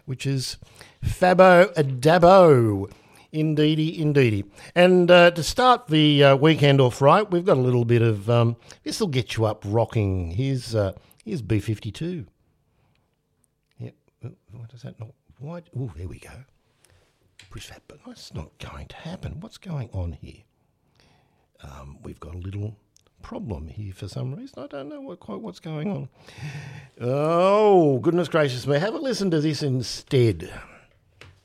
which is Fabo Dabo. Indeedy, indeedy. And to start the weekend off right, we've got a little bit of, this will get you up rocking. Here's B-52. Yep. What is that? Not why? Oh, there we go. Push that button. That's not going to happen. What's going on here? We've got a little problem here for some reason. I don't know quite what's going on. Oh, goodness gracious me. Have a listen to this instead.